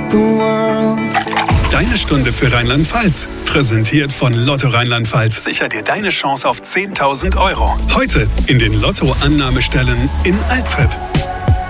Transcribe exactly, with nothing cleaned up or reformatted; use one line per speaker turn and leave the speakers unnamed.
the world.
Deine Stunde für Rheinland-Pfalz. Präsentiert von Lotto Rheinland-Pfalz. Sicher dir deine Chance auf zehntausend Euro. Heute in den Lotto-Annahmestellen in Alzhep.